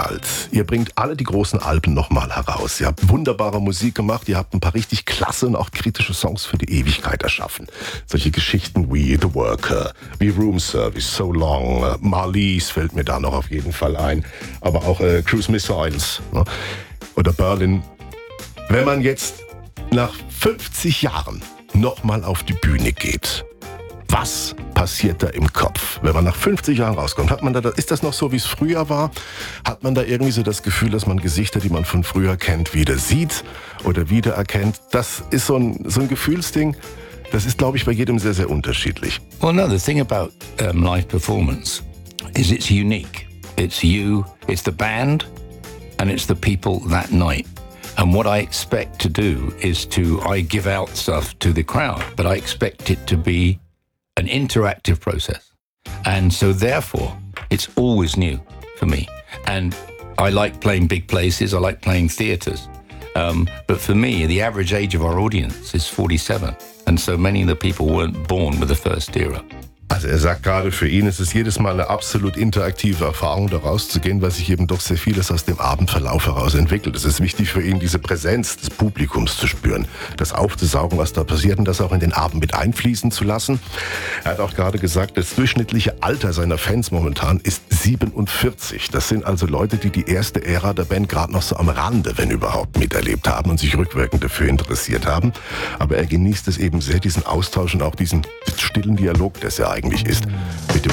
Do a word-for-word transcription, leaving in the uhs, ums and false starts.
bald. Ihr bringt alle die großen Alben nochmal heraus. Ihr habt wunderbare Musik gemacht, ihr habt ein paar richtig klasse und auch kritische Songs für die Ewigkeit erschaffen. Solche Geschichten wie The Worker, wie Room Service, So Long, äh, Marlies fällt mir da noch auf jeden Fall ein, aber auch äh, Cruise Missiles, ne? Oder Berlin. Wenn man jetzt nach fünfzig Jahren nochmal auf die Bühne geht, was passiert da im Kopf? Wenn man nach fünfzig Jahren rauskommt, hat man da, ist das noch so, wie es früher war? Hat man da irgendwie so das Gefühl, dass man Gesichter, die man von früher kennt, wieder sieht oder wiedererkennt? Das ist so ein, so ein Gefühlsding, das ist, glaube ich, bei jedem sehr, sehr unterschiedlich. Well, no, the thing about um, live performance is it's unique. It's you, it's the band, and it's the people that night. And what I expect to do is to, I give out stuff to the crowd, but I expect it to be an interactive process. And so therefore, it's always new for me. And I like playing big places, I like playing theatres. Um, but for me, the average age of our audience is forty-seven. And so many of the people weren't born with the first era. Also er sagt gerade, für ihn ist es jedes Mal eine absolut interaktive Erfahrung, da rauszugehen, weil sich eben doch sehr vieles aus dem Abendverlauf heraus entwickelt. Es ist wichtig für ihn, diese Präsenz des Publikums zu spüren, das aufzusaugen, was da passiert und das auch in den Abend mit einfließen zu lassen. Er hat auch gerade gesagt, das durchschnittliche Alter seiner Fans momentan ist siebenundvierzig. Das sind also Leute, die die erste Ära der Band gerade noch so am Rande, wenn überhaupt, miterlebt haben und sich rückwirkend dafür interessiert haben. Aber er genießt es eben sehr, diesen Austausch und auch diesen stillen Dialog, der es ja eigentlich ist, mit dem